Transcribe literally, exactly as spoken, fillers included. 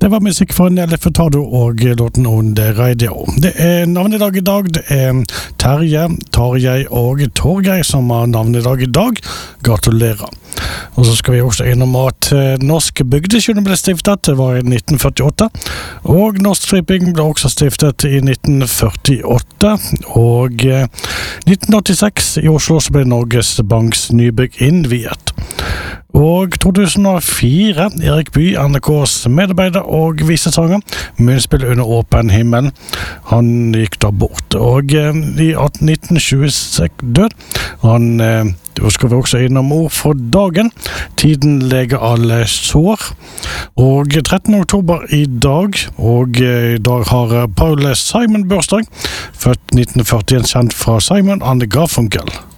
Det var musikk fra Nelly Furtado og låten On The Radio. Det er navnedag i dag. Det er Terje, Tarjei og Torgeir som har navnedag i dag. Gratulerer. Og så skal vi også innom at Norsk Bygdeskole ble stiftet, det var i nitten førtiåtte. Og Norsk Tipping ble også stiftet i nitten førtiåtte. Og nitten åttiseks i Oslo så ble Norges Banks nybygg innviet. Og to tusen og fire, Erik Bye, N R K's medarbeider og visesanger, munnspill under åpen himmel. Han gikk da bort, og eh, i nitten tjueseks død. Han, eh, da skal vi også innom ord for dagen. Tiden leger alle sår. Og trettende oktober i dag, og eh, i dag har Paul Simon bursdag, født nitten førtien, kjent fra Simon and Garfunkel.